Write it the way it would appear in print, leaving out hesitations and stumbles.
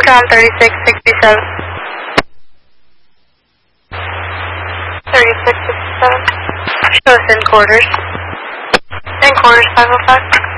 Tom 3667. 3667. Show us in quarters. In quarters 505.